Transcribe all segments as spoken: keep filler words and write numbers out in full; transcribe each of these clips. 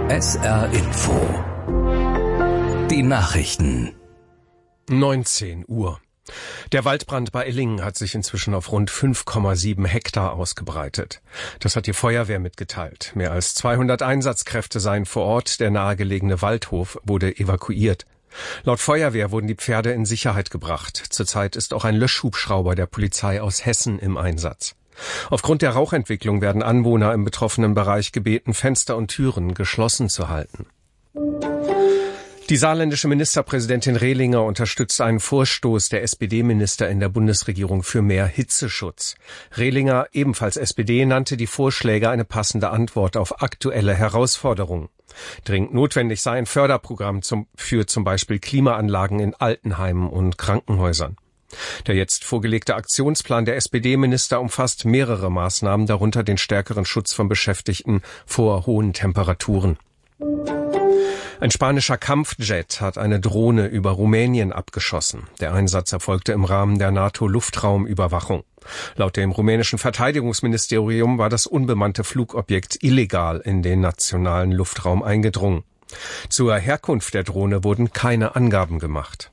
S R Info. Die Nachrichten. neunzehn Uhr. Der Waldbrand bei Illingen hat sich inzwischen auf rund fünf Komma sieben Hektar ausgebreitet. Das hat die Feuerwehr mitgeteilt. Mehr als zweihundert Einsatzkräfte seien vor Ort. Der nahegelegene Waldhof wurde evakuiert. Laut Feuerwehr wurden die Pferde in Sicherheit gebracht. Zurzeit ist auch ein Löschhubschrauber der Polizei aus Hessen im Einsatz. Aufgrund der Rauchentwicklung werden Anwohner im betroffenen Bereich gebeten, Fenster und Türen geschlossen zu halten. Die saarländische Ministerpräsidentin Rehlinger unterstützt einen Vorstoß der S P D-Minister in der Bundesregierung für mehr Hitzeschutz. Rehlinger, ebenfalls S P D, nannte die Vorschläge eine passende Antwort auf aktuelle Herausforderungen. Dringend notwendig sei ein Förderprogramm zum, für zum Beispiel Klimaanlagen in Altenheimen und Krankenhäusern. Der jetzt vorgelegte Aktionsplan der S P D-Minister umfasst mehrere Maßnahmen, darunter den stärkeren Schutz von Beschäftigten vor hohen Temperaturen. Ein spanischer Kampfjet hat eine Drohne über Rumänien abgeschossen. Der Einsatz erfolgte im Rahmen der NATO-Luftraumüberwachung. Laut dem rumänischen Verteidigungsministerium war das unbemannte Flugobjekt illegal in den nationalen Luftraum eingedrungen. Zur Herkunft der Drohne wurden keine Angaben gemacht.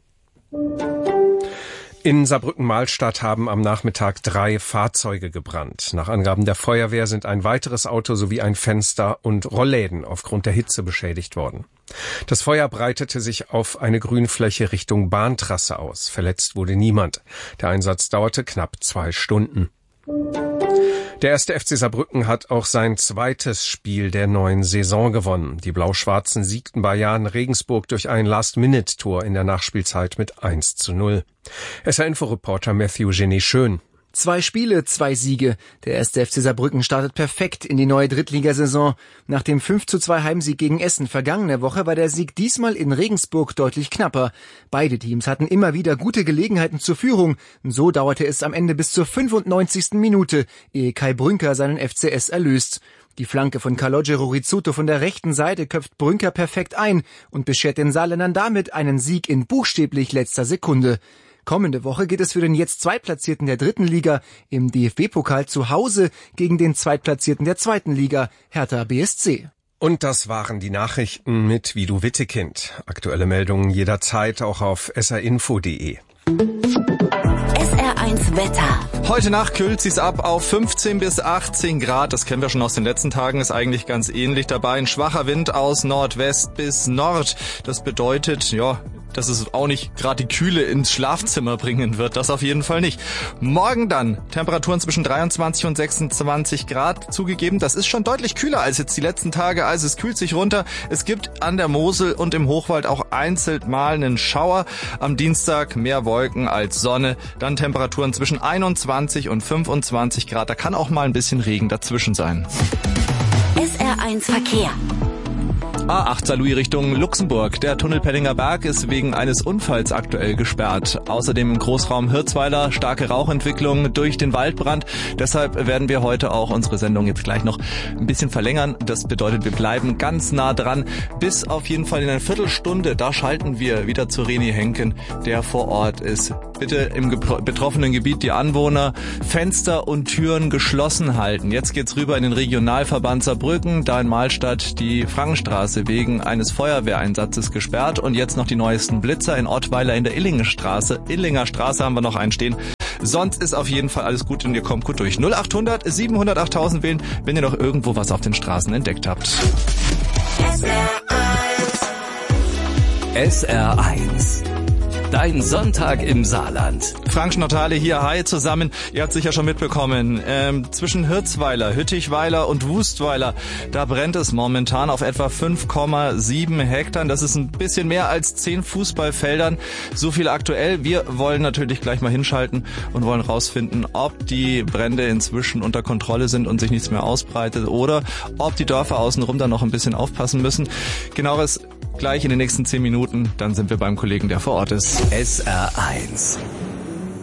In Saarbrücken-Mahlstadt haben am Nachmittag drei Fahrzeuge gebrannt. Nach Angaben der Feuerwehr sind ein weiteres Auto sowie ein Fenster und Rollläden aufgrund der Hitze beschädigt worden. Das Feuer breitete sich auf eine Grünfläche Richtung Bahntrasse aus. Verletzt wurde niemand. Der Einsatz dauerte knapp zwei Stunden. Der erste F C Saarbrücken hat auch sein zweites Spiel der neuen Saison gewonnen. Die Blau-Schwarzen siegten bei Jahn Regensburg durch ein Last-Minute-Tor in der Nachspielzeit mit eins zu null. S R-Info-Reporter Matthew Genie-Schön. Zwei Spiele, zwei Siege. Der erste F C Saarbrücken startet perfekt in die neue Drittligasaison. Nach dem fünf zu zwei Heimsieg gegen Essen vergangene Woche war der Sieg diesmal in Regensburg deutlich knapper. Beide Teams hatten immer wieder gute Gelegenheiten zur Führung. So dauerte es am Ende bis zur fünfundneunzigsten Minute, ehe Kai Brünker seinen F C S erlöst. Die Flanke von Calogero Rizzuto von der rechten Seite köpft Brünker perfekt ein und beschert den Saarländern damit einen Sieg in buchstäblich letzter Sekunde. Kommende Woche geht es für den jetzt Zweitplatzierten der dritten Liga im D F B-Pokal zu Hause gegen den Zweitplatzierten der zweiten Liga, Hertha B S C. Und das waren die Nachrichten mit Vidu Wittekind. Aktuelle Meldungen jederzeit auch auf s r info punkt d e. S R eins Wetter. Heute Nacht kühlt sich's ab auf fünfzehn bis achtzehn Grad. Das kennen wir schon aus den letzten Tagen, ist eigentlich ganz ähnlich dabei. Ein schwacher Wind aus Nordwest bis Nord. Das bedeutet, ja, dass es auch nicht gerade die Kühle ins Schlafzimmer bringen wird. Das auf jeden Fall nicht. Morgen dann Temperaturen zwischen dreiundzwanzig und sechsundzwanzig Grad zugegeben. Das ist schon deutlich kühler als jetzt die letzten Tage. Also es kühlt sich runter. Es gibt an der Mosel und im Hochwald auch einzeln mal einen Schauer. Am Dienstag mehr Wolken als Sonne. Dann Temperaturen zwischen einundzwanzig und fünfundzwanzig Grad. Da kann auch mal ein bisschen Regen dazwischen sein. S R eins Verkehr. A acht Saarlouis Richtung Luxemburg. Der Tunnel Pellinger Berg ist wegen eines Unfalls aktuell gesperrt. Außerdem im Großraum Hirzweiler starke Rauchentwicklung durch den Waldbrand. Deshalb werden wir heute auch unsere Sendung jetzt gleich noch ein bisschen verlängern. Das bedeutet, wir bleiben ganz nah dran. Bis auf jeden Fall in einer Viertelstunde. Da schalten wir wieder zu René Henken, der vor Ort ist. Bitte im betroffenen Gebiet die Anwohner Fenster und Türen geschlossen halten. Jetzt geht's rüber in den Regionalverband Saarbrücken. Da in Mahlstadt die Frankenstraße wegen eines Feuerwehreinsatzes gesperrt und jetzt noch die neuesten Blitzer in Ottweiler in der Illinger Straße. Illinger Straße haben wir noch einstehen. Sonst ist auf jeden Fall alles gut und ihr kommt gut durch. null achthundert siebenhundert achttausend wählen, wenn ihr noch irgendwo was auf den Straßen entdeckt habt. S R eins. Dein Sonntag im Saarland. Frank Schnottale hier, hi zusammen. Ihr habt sicher schon mitbekommen, ähm, zwischen Hirzweiler, Hüttichweiler und Wustweiler, da brennt es momentan auf etwa fünf Komma sieben Hektar. Das ist ein bisschen mehr als zehn Fußballfeldern. So viel aktuell. Wir wollen natürlich gleich mal hinschalten und wollen rausfinden, ob die Brände inzwischen unter Kontrolle sind und sich nichts mehr ausbreitet oder ob die Dörfer außenrum da noch ein bisschen aufpassen müssen. Genaueres gleich in den nächsten zehn Minuten, dann sind wir beim Kollegen, der vor Ort ist. S R eins.